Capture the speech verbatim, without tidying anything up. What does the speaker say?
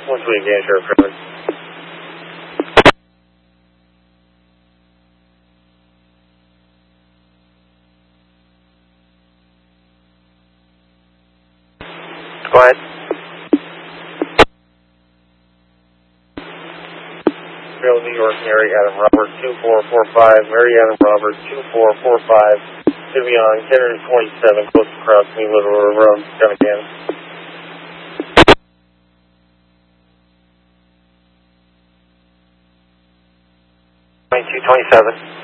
one twenty Van Sheriff Trevor. Go ahead. Trail New York, Mary Adam Robert two four four five, Mary Adam Robert two four four five, Simeon ten twenty-seven, close to Cross Me Little River Road, done again. twenty-two twenty-seven.